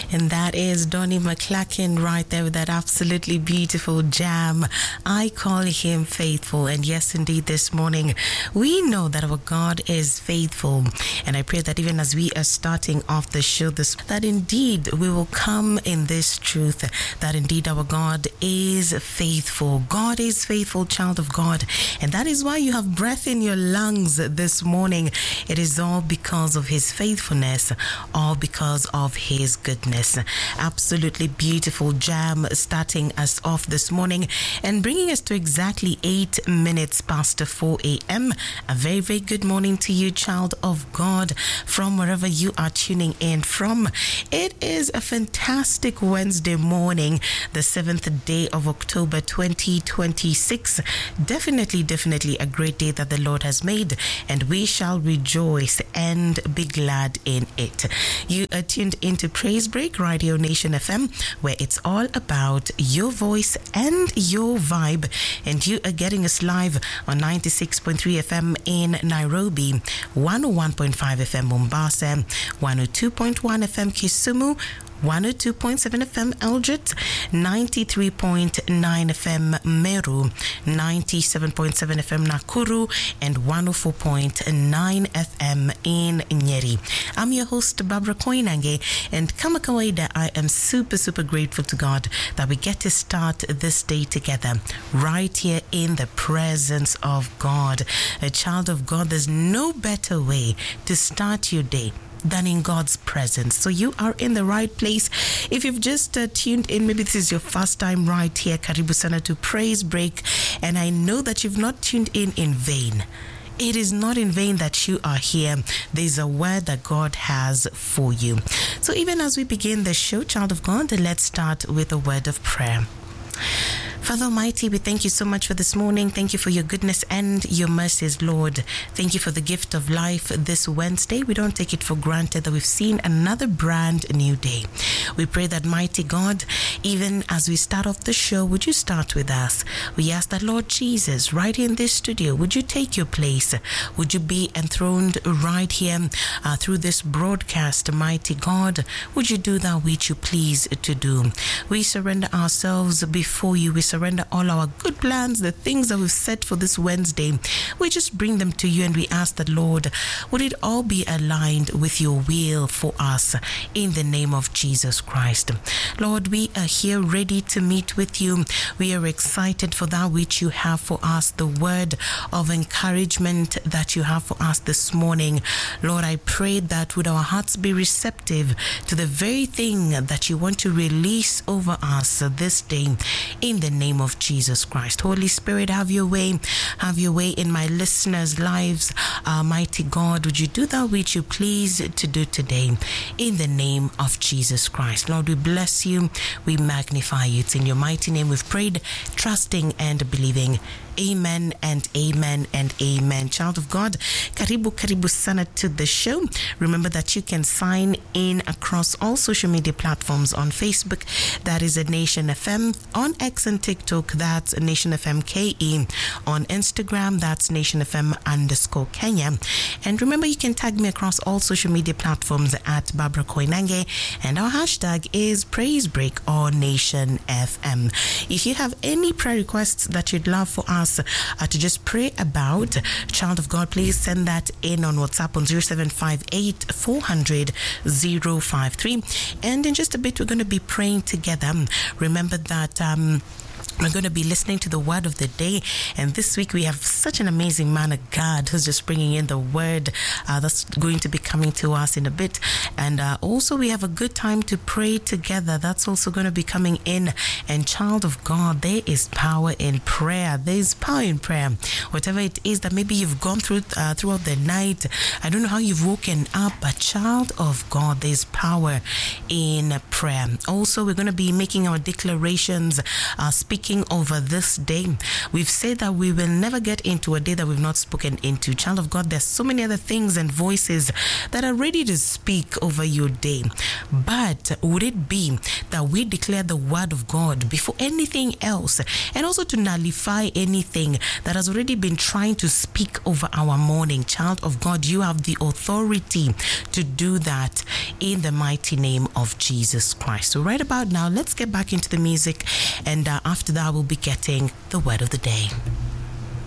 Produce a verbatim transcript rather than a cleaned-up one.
And that is Donnie McClacken right there with that absolutely beautiful jam. I call him faithful. And yes, indeed, this morning, we know that our God is faithful. And I pray that even as we are starting off the show, this, that indeed we will come in this truth, that indeed our God is faithful. God is faithful, child of God. And that is why you have breath in your lungs this morning. It is all because of his faithfulness, all because of his goodness. Absolutely beautiful jam starting us off this morning and bringing us to exactly eight minutes past four a.m. A very, very good morning to you, child of God, from wherever you are tuning in from. It is a fantastic Wednesday morning, the seventh day of October twenty twenty-six. Definitely, definitely a great day that the Lord has made, and we shall rejoice and be glad in it. You are tuned into Praise Break, Radio Nation F M, where it's all about your voice and your vibe. And you are getting us live on ninety-six point three F M in Nairobi, one oh one point five F M Mombasa, one oh two point one F M Kisumu, one oh two point seven F M Eldoret, ninety-three point nine F M Meru, ninety-seven point seven F M Nakuru, and one oh four point nine F M in Nyeri. I'm your host, Barbara Koinange, and kama kawaida, I am super, super grateful to God that we get to start this day together, right here in the presence of God. A child of God, there's no better way to start your day than in God's presence. So you are in the right place. If you've just uh, tuned in, maybe this is your first time right here, Karibu Sana to Praise Break, and I know that you've not tuned in in vain. It is not in vain that you are here. There's a word that God has for you. So even as we begin the show, child of God, let's start with a word of prayer. Father Almighty, we thank you so much for this morning. Thank you for your goodness and your mercies, Lord. Thank you for the gift of life this Wednesday. We don't take it for granted that we've seen another brand new day. We pray that, mighty God, even as we start off the show, would you start with us? We ask that, Lord Jesus, right in this studio, would you take your place? Would you be enthroned right here uh, through this broadcast, mighty God? Would you do that which you please to do? We surrender ourselves before you. We surrender all our good plans, the things that we've set for this Wednesday. We just bring them to you, and we ask that, Lord, would it all be aligned with your will for us in the name of Jesus Christ. Lord, we are here ready to meet with you. We are excited for that which you have for us, the word of encouragement that you have for us this morning. Lord, I pray that would our hearts be receptive to the very thing that you want to release over us this day in the name of Jesus Christ. Holy Spirit, have your way. Have your way in my listeners' lives. Almighty God, would you do that which you please to do today in the name of Jesus Christ. Lord, we bless you. We magnify you. It's in your mighty name we've prayed, trusting and believing. Amen and amen and amen. Child of God, karibu karibu sana to the show. Remember that you can sign in across all social media platforms. On Facebook, that is a Nation F M. On X and TikTok, that's a Nation F M K E. On Instagram, that's Nation F M underscore Kenya. And remember, you can tag me across all social media platforms at Barbara Koinange, and our hashtag is Praise Break or Nation F M. If you have any prayer requests that you'd love for us Uh, to just pray about, child of God, please send that in on WhatsApp on zero seven five eight, four hundred, zero five three. And in just a bit, we're going to be praying together. Remember that um we're going to be listening to the word of the day, and this week we have such an amazing man of God who's just bringing in the word uh, that's going to be coming to us in a bit. And uh, also we have a good time to pray together. That's also going to be coming in. And child of God, there is power in prayer. There is power in prayer. Whatever it is that maybe you've gone through uh, throughout the night, I don't know how you've woken up, but child of God, there's power in prayer. Also, we're going to be making our declarations, uh, speaking speaking over this day. We've said that we will never get into a day that we've not spoken into. Child of God, there's so many other things and voices that are ready to speak over your day. But would it be that we declare the word of God before anything else, and also to nullify anything that has already been trying to speak over our morning? Child of God, you have the authority to do that in the mighty name of Jesus Christ. So right about now, let's get back into the music, and uh, after that we'll be getting the word of the day.